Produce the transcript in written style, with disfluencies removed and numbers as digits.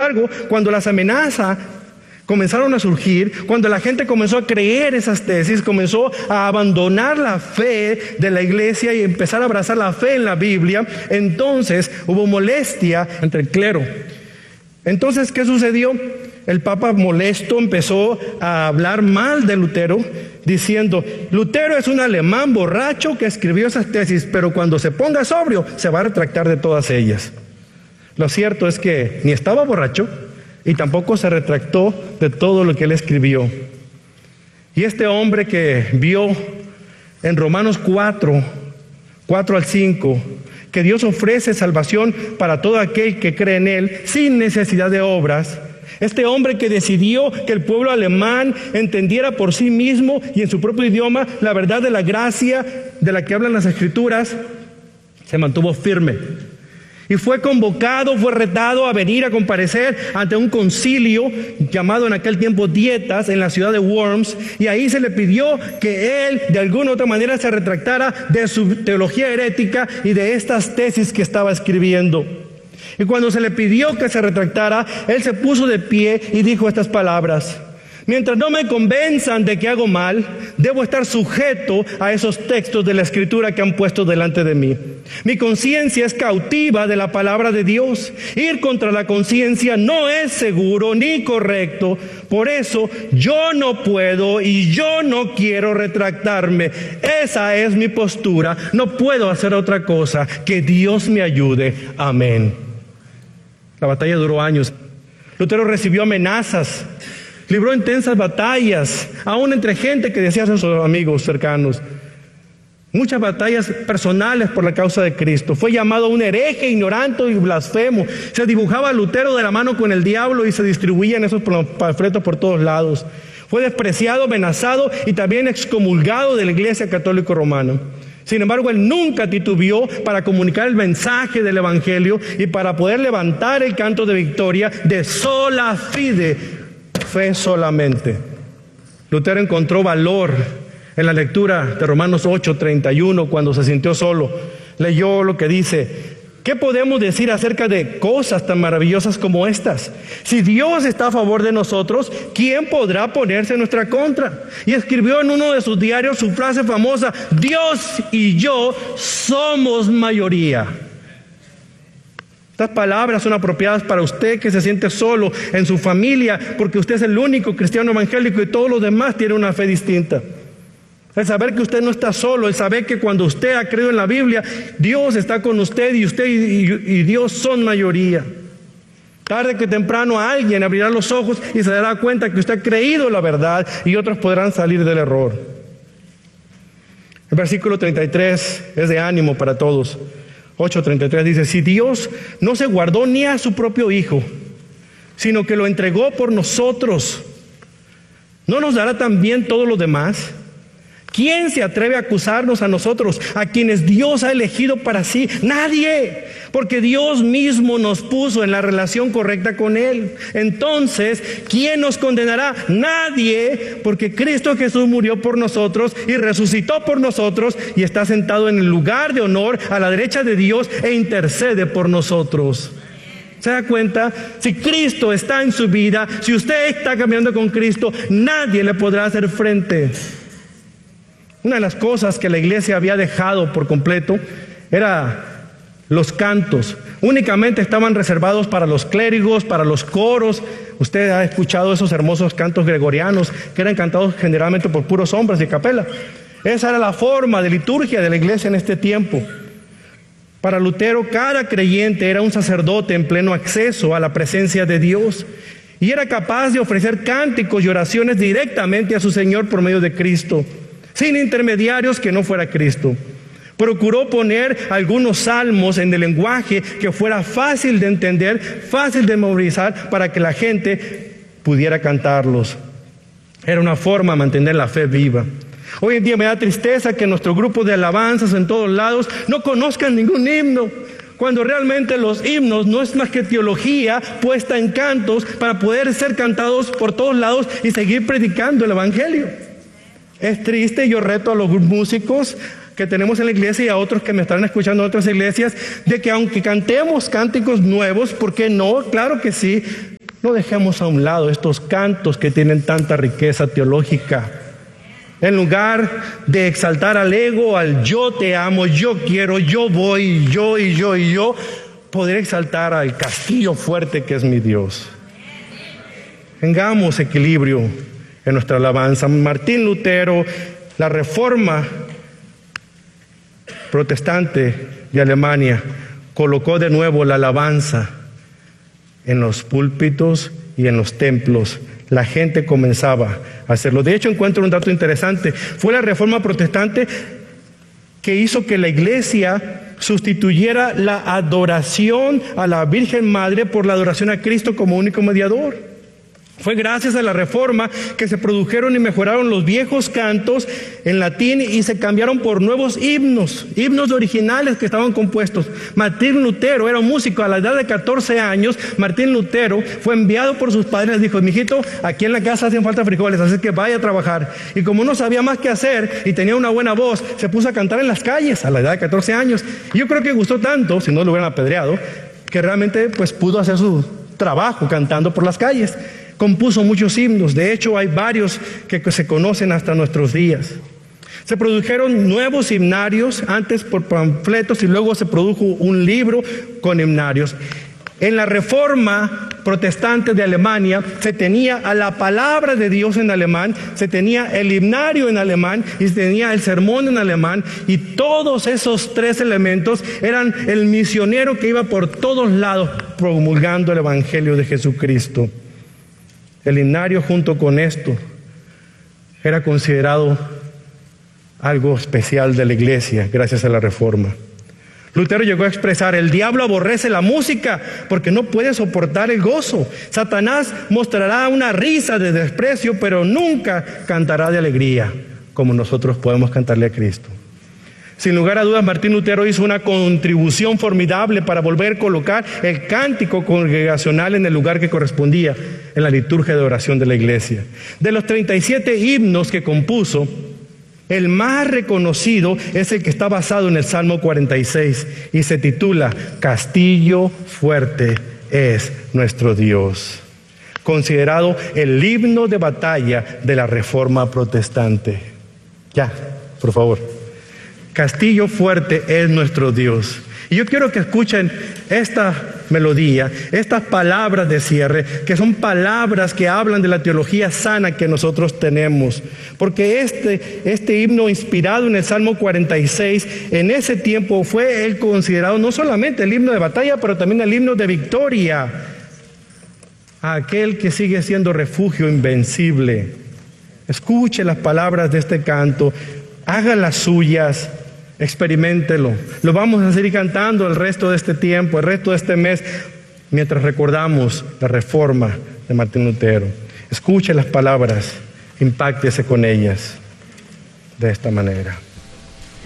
embargo, cuando las amenazas comenzaron a surgir, cuando la gente comenzó a creer esas tesis, comenzó a abandonar la fe de la iglesia y empezar a abrazar la fe en la Biblia, entonces hubo molestia entre el clero. Entonces, ¿qué sucedió? El Papa, molesto, empezó a hablar mal de Lutero, diciendo: Lutero es un alemán borracho que escribió esas tesis, pero cuando se ponga sobrio se va a retractar de todas ellas. Lo cierto es que ni estaba borracho y tampoco se retractó de todo lo que él escribió. Y este hombre que vio en Romanos 4 al 5, que Dios ofrece salvación para todo aquel que cree en él sin necesidad de obras, este hombre que decidió que el pueblo alemán entendiera por sí mismo y en su propio idioma la verdad de la gracia de la que hablan las Escrituras, se mantuvo firme. Y fue convocado, fue retado a venir a comparecer ante un concilio llamado en aquel tiempo Dietas en la ciudad de Worms, y ahí se le pidió que él de alguna u otra manera se retractara de su teología herética y de estas tesis que estaba escribiendo. Y cuando se le pidió que se retractara, él se puso de pie y dijo estas palabras: mientras no me convenzan de que hago mal, debo estar sujeto a esos textos de la Escritura que han puesto delante de mí. Mi conciencia es cautiva de la palabra de Dios. Ir contra la conciencia no es seguro ni correcto. Por eso yo no puedo y yo no quiero retractarme. Esa es mi postura. No puedo hacer otra cosa. Que Dios me ayude. Amén. La batalla duró años. Lutero recibió amenazas. Libró intensas batallas, aún entre gente que decía ser sus amigos cercanos. Muchas batallas personales por la causa de Cristo. Fue llamado un hereje, ignorante y blasfemo. Se dibujaba a Lutero de la mano con el diablo y se distribuían esos panfletos por todos lados. Fue despreciado, amenazado y también excomulgado de la Iglesia Católica Romana. Sin embargo, él nunca titubeó para comunicar el mensaje del Evangelio y para poder levantar el canto de victoria de sola fide, fe solamente. Lutero encontró valor en la lectura de Romanos 8:31 cuando se sintió solo. Leyó lo que dice: ¿qué podemos decir acerca de cosas tan maravillosas como estas? Si Dios está a favor de nosotros, ¿quién podrá ponerse en nuestra contra? Y escribió en uno de sus diarios su frase famosa: Dios y yo somos mayoría. Estas palabras son apropiadas para usted que se siente solo en su familia, porque usted es el único cristiano evangélico y todos los demás tienen una fe distinta. El saber que usted no está solo, el saber que cuando usted ha creído en la Biblia, Dios está con usted y usted y Dios son mayoría. Tarde que temprano alguien abrirá los ojos y se dará cuenta que usted ha creído en la verdad y otros podrán salir del error. El versículo 33 es de ánimo para todos. 8:33 dice: si Dios no se guardó ni a su propio Hijo, sino que lo entregó por nosotros, ¿no nos dará también todo lo demás? ¿Quién se atreve a acusarnos a nosotros, a quienes Dios ha elegido para sí? Nadie, porque Dios mismo nos puso en la relación correcta con Él. Entonces, ¿quién nos condenará? Nadie, porque Cristo Jesús murió por nosotros y resucitó por nosotros y está sentado en el lugar de honor a la derecha de Dios e intercede por nosotros. ¿Se da cuenta? Si Cristo está en su vida, si usted está caminando con Cristo, nadie le podrá hacer frente. Una de las cosas que la iglesia había dejado por completo era los cantos. Únicamente estaban reservados para los clérigos, para los coros. Usted ha escuchado esos hermosos cantos gregorianos que eran cantados generalmente por puros hombres de capela. Esa era la forma de liturgia de la iglesia en este tiempo. Para Lutero, cada creyente era un sacerdote en pleno acceso a la presencia de Dios y era capaz de ofrecer cánticos y oraciones directamente a su Señor por medio de Cristo, sin intermediarios que no fuera Cristo. Procuró poner algunos salmos en el lenguaje que fuera fácil de entender, fácil de memorizar, para que la gente pudiera cantarlos. Era una forma de mantener la fe viva. Hoy en día me da tristeza que nuestro grupo de alabanzas en todos lados no conozcan ningún himno, cuando realmente los himnos no es más que teología puesta en cantos para poder ser cantados por todos lados y seguir predicando el Evangelio. Es triste, yo reto a los músicos que tenemos en la iglesia y a otros que me están escuchando en otras iglesias, de que aunque cantemos cánticos nuevos, ¿por qué no? Claro que sí, No dejemos a un lado estos cantos que tienen tanta riqueza teológica. En lugar de exaltar al ego, al yo te amo, yo quiero, yo voy, yo, poder exaltar al castillo fuerte que es mi Dios. Tengamos equilibrio en nuestra alabanza. Martín Lutero, la Reforma protestante de Alemania, colocó de nuevo la alabanza en los púlpitos y en los templos. La gente comenzaba a hacerlo. De hecho, encuentro un dato interesante. Fue la Reforma protestante que hizo que la iglesia sustituyera la adoración a la Virgen Madre por la adoración a Cristo como único mediador. Fue gracias a la Reforma que se produjeron y mejoraron los viejos cantos en latín y se cambiaron por nuevos himnos originales que estaban compuestos. Martín Lutero era un músico a la edad de 14 años. Martín Lutero fue enviado por sus padres, les dijo: mijito, aquí en la casa hacen falta frijoles, así que vaya a trabajar. Y como no sabía más qué hacer y tenía una buena voz, se puso a cantar en las calles a la edad de 14 años. Y yo creo que gustó tanto, si no lo hubieran apedreado, que realmente pues pudo hacer su trabajo cantando por las calles. Compuso muchos himnos. De hecho, hay varios que se conocen hasta nuestros días. Se produjeron nuevos himnarios, antes por panfletos, y luego se produjo un libro con himnarios. En la Reforma protestante de Alemania se tenía a la palabra de Dios en alemán, se tenía el himnario en alemán y se tenía el sermón en alemán, y todos esos tres elementos eran el misionero que iba por todos lados promulgando el Evangelio de Jesucristo. El himnario junto con esto era considerado algo especial de la iglesia gracias a la Reforma. Lutero llegó a expresar: el diablo aborrece la música porque no puede soportar el gozo. Satanás mostrará una risa de desprecio, pero nunca cantará de alegría como nosotros podemos cantarle a Cristo. Sin lugar a dudas, Martín Lutero hizo una contribución formidable para volver a colocar el cántico congregacional en el lugar que correspondía en la liturgia de oración de la iglesia. De los 37 himnos que compuso, el más reconocido es el que está basado en el Salmo 46 y se titula Castillo fuerte es nuestro Dios, considerado el himno de batalla de la Reforma protestante. Ya, por favor. Castillo fuerte es nuestro Dios. Y yo quiero que escuchen esta melodía, estas palabras de cierre, que son palabras que hablan de la teología sana que nosotros tenemos. Porque este himno inspirado en el Salmo 46, en ese tiempo fue el considerado no solamente el himno de batalla, pero también el himno de victoria. A aquel que sigue siendo refugio invencible. Escuche las palabras de este canto, haga las suyas. Experiméntelo. Lo vamos a seguir cantando el resto de este tiempo, el resto de este mes, mientras recordamos la Reforma de Martín Lutero. Escuche las palabras, impáctese con ellas de esta manera.